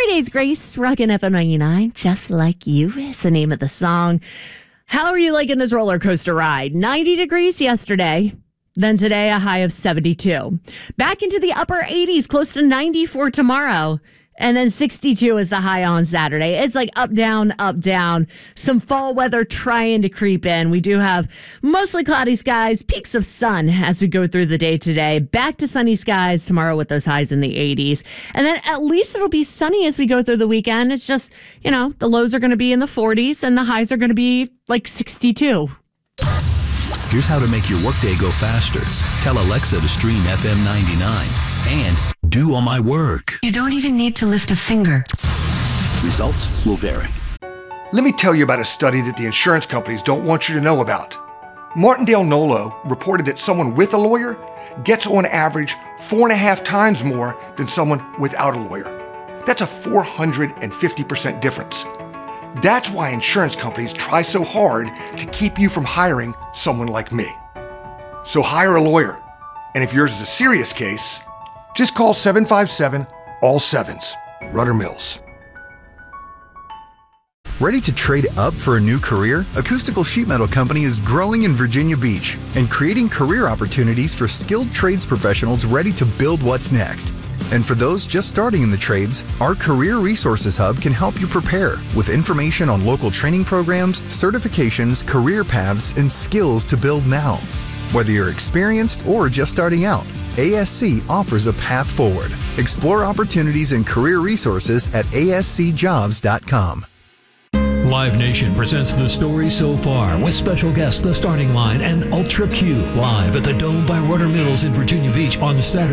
Fridays, Grace, rockin' FM 99, just like you is the name of the song. How are you liking this roller coaster ride? 90 degrees yesterday. Then today, a high of 72. Back into the upper 80s, close to 90 for tomorrow. And then 62 is the high on Saturday. It's like up, down, up, down. Some fall weather trying to creep in. We do have mostly cloudy skies, peaks of sun as we go through the day today. Back to sunny skies tomorrow with those highs in the 80s. And then at least it'll be sunny as we go through the weekend. It's just, the lows are going to be in the 40s and the highs are going to be like 62. Here's how to make your workday go faster. Tell Alexa to stream FM 99 and do all my work. You don't even need to lift a finger. Results will vary. Let me tell you about a study that the insurance companies don't want you to know about. Martindale Nolo reported that someone with a lawyer gets on average 4.5 times more than someone without a lawyer. That's a 450% difference. That's why insurance companies try so hard to keep you from hiring someone like me. So hire a lawyer. And if yours is a serious case, just call 757-ALL-7s. Rudder Mills. Ready to trade up for a new career? Acoustical Sheet Metal Company is growing in Virginia Beach and creating career opportunities for skilled trades professionals ready to build what's next. And for those just starting in the trades, our Career Resources Hub can help you prepare with information on local training programs, certifications, career paths, and skills to build now. Whether you're experienced or just starting out, ASC offers a path forward. Explore opportunities and career resources at ascjobs.com. Live Nation presents The Story So Far with special guests The Starting Line and Ultra Q live at the Dome by Rudder Mills in Virginia Beach on Saturday.